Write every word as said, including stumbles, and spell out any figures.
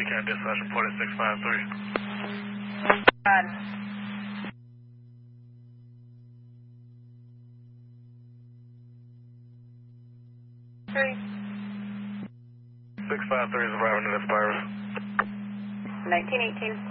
Can dispatch reported six five three. Got Three. six five three is arriving at Aspirus. nineteen eighteen.